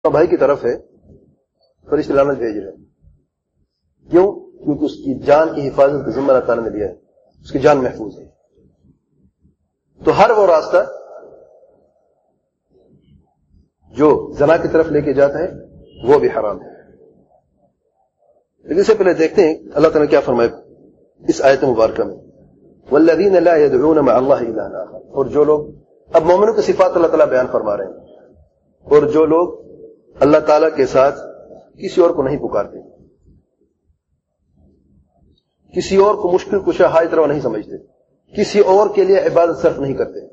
بھائی کی طرف ہے فرشتے لعنت بھیج رہے ہیں. کیوں؟ کیونکہ اس کی جان کی حفاظت کا ذمہ اللہ تعالیٰ نے دیا ہے, اس کی جان محفوظ ہے. تو ہر وہ راستہ جو زنا کی طرف لے کے جاتا ہے وہ بھی حرام ہے. لیکن اس سے پہلے دیکھتے ہیں اللہ تعالیٰ نے کیا فرمائے اس آیت مبارکہ میں, والذین لا يدعون مع اللہ الہا آخر. اور جو لوگ, اب مومنوں کی صفات اللہ تعالیٰ بیان فرما رہے ہیں, اور جو لوگ اللہ تعالیٰ کے ساتھ کسی اور کو نہیں پکارتے, کسی اور کو مشکل کشا حاجت روا نہیں سمجھتے, کسی اور کے لیے عبادت صرف نہیں کرتے.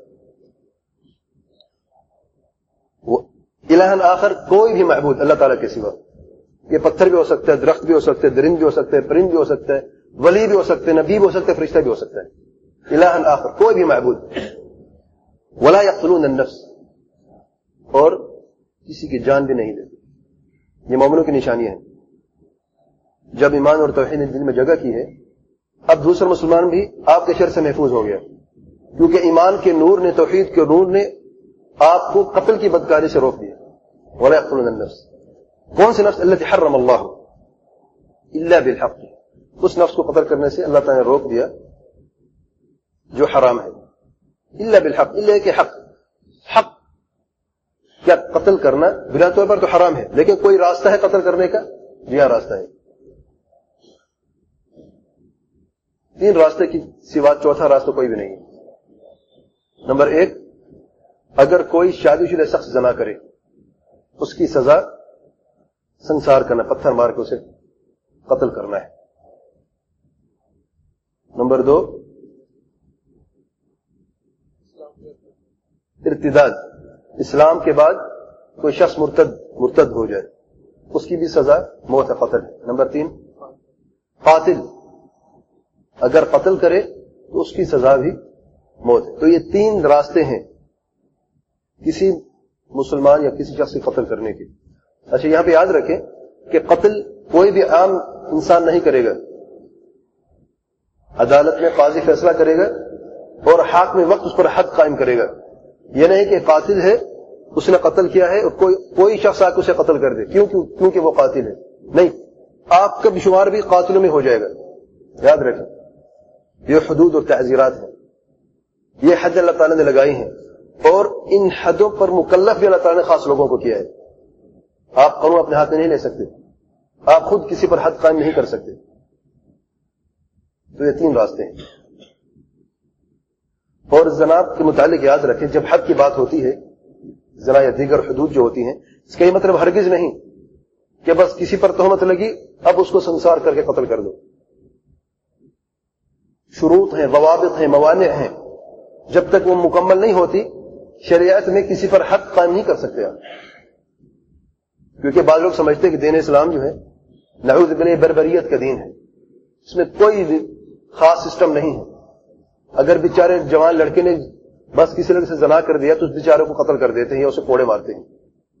وہ الہن آخر کوئی بھی معبود اللہ تعالیٰ کے سوا, یہ پتھر بھی ہو سکتا ہے, درخت بھی ہو سکتا ہے, درند بھی ہو سکتا ہے, پرند بھی ہو سکتا ہے, ولی بھی ہو سکتے ہیں, نبی بھی ہو سکتا ہے, فرشتہ بھی ہو سکتا ہے. الہن آخر کوئی بھی معبود. ولا یقتلون النفس, اور کسی کی جان بھی نہیں لیتے. یہ مومنوں کی نشانیاں ہیں. جب ایمان اور توحید نے دل میں جگہ کی ہے, اب دوسرا مسلمان بھی آپ کے شر سے محفوظ ہو گیا, کیونکہ ایمان کے نور نے, توحید کے نور نے آپ کو قتل کی بدکاری سے روک دیا. ولا یقتلون النفس, کون سی نفس؟ التي حرم اللہ الا بالحق, اس نفس کو قتل کرنے سے اللہ تعالی نے روک دیا جو حرام ہے. الا بالحق, الا کہ حق, حق کیا قتل کرنا بنا طور پر تو حرام ہے, لیکن کوئی راستہ ہے قتل کرنے کا؟ جی ہاں راستہ ہے. 3 راستے کی سوا چوتھا راستہ کوئی بھی نہیں ہے. نمبر 1, اگر کوئی شادی شدہ شخص زنا کرے اس کی سزا سنسار کرنا, پتھر مار کے اسے قتل کرنا ہے. نمبر 2, ارتداد, اسلام کے بعد کوئی شخص مرتد ہو جائے, اس کی بھی سزا موت ہے, قتل ہے. نمبر 3, قاتل, اگر قتل کرے تو اس کی سزا بھی موت ہے. تو یہ 3 راستے ہیں کسی مسلمان یا کسی شخص کو قتل کرنے کے. اچھا یہاں پہ یاد رکھیں کہ قتل کوئی بھی عام انسان نہیں کرے گا. عدالت میں قاضی فیصلہ کرے گا اور حاکم وقت اس پر حد قائم کرے گا. یہ نہیں کہ قاتل ہے, اس نے قتل کیا ہے اور کوئی شخص آ کے اسے قتل کر دے کیونکہ وہ قاتل ہے. نہیں, آپ کا شمار بھی قاتلوں میں ہو جائے گا. یاد رکھیں یہ حدود اور تعزیرات ہیں, یہ حد اللہ تعالیٰ نے لگائی ہیں, اور ان حدوں پر مکلف بھی اللہ تعالیٰ نے خاص لوگوں کو کیا ہے. آپ قانون اپنے ہاتھ میں نہیں لے سکتے, آپ خود کسی پر حد قائم نہیں کر سکتے. تو یہ 3 راستے ہیں. اور زنا کے متعلق یاد رکھیں, جب حد کی بات ہوتی ہے, زنا یا دیگر حدود جو ہوتی ہیں, اس کا یہ مطلب ہرگز نہیں کہ بس کسی پر تہمت لگی اب اس کو سنسار کر کے قتل کر دو. شروط ہیں, ضوابط ہیں, موانع ہیں, جب تک وہ مکمل نہیں ہوتی شریعت میں کسی پر حد قائم نہیں کر سکتے آپ. کیونکہ بعض لوگ سمجھتے ہیں کہ دین اسلام جو ہے نعوذ باللہ بربریت کا دین ہے, اس میں کوئی خاص سسٹم نہیں ہے. اگر بیچارے جوان لڑکے نے بس کسی لڑکے سے زنا کر دیا تو اس بیچارے کو قتل کر دیتے ہیں یا اسے کوڑے مارتے ہیں.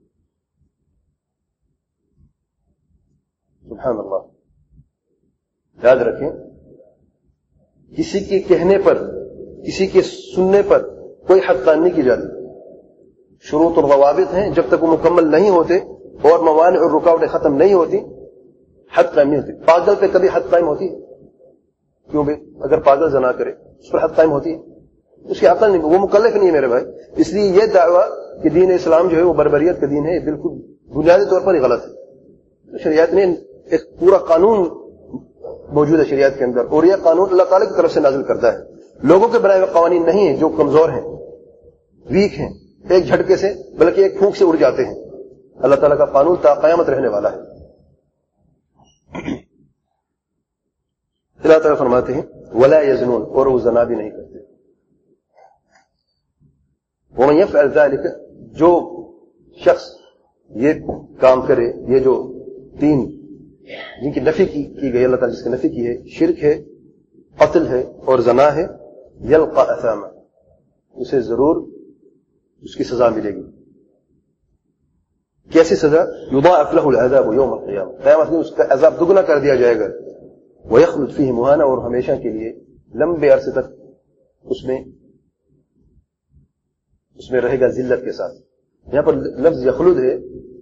سبحان اللہ. یاد رکھیں کسی کے کہنے پر, کسی کے سننے پر کوئی حد قائم نہیں کی جاتی. شروط اور ضوابط ہیں, جب تک وہ مکمل نہیں ہوتے اور موانع اور رکاوٹیں ختم نہیں ہوتی حد قائم نہیں ہوتی. پاگل پہ کبھی حد قائم ہوتی ہے؟ کیوں بھائی, اگر پاگل زنا کرے اس پر حد قائم ہوتی ہے؟ اس کی عقل نہیں, وہ مکلف نہیں ہے میرے بھائی. اس لیے یہ دعویٰ کہ دین اسلام جو ہے وہ بربریت کا دین ہے, یہ بالکل بنیادی طور پر ہی غلط ہے. شریعت نے ایک پورا قانون موجود ہے شریعت کے اندر, اور یہ قانون اللہ تعالیٰ کی طرف سے نازل کرتا ہے. لوگوں کے بنائے ہوئے قوانین نہیں ہیں جو کمزور ہیں, ویک ہیں, ایک جھٹکے سے بلکہ ایک پھونک سے اڑ جاتے ہیں. اللہ تعالیٰ کا قانون تا قیامت رہنے والا ہے. اللہ تعالیٰ فرماتے ہیں ولا یزنون, اور وہ زنا بھی نہیں کرتے. ومن یفعل ذلک, جو شخص یہ کام کرے, یہ جو 3 جن کی نفی کی گئی اللہ تعالیٰ جس کی نفی کی ہے, شرک ہے, قتل ہے اور زنا ہے, یلقى اثاما, اسے ضرور اس کی سزا ملے گی. کیسی سزا؟ یضاعف له العذاب یوم القیامہ, قیامت میں اس کا عذاب دگنا کر دیا جائے گا. ویخلد فیہ مہانا, اور ہمیشہ کے لیے لمبے عرصے تک اس میں رہے گا ذلت کے ساتھ. یہاں پر لفظ یخلد ہے,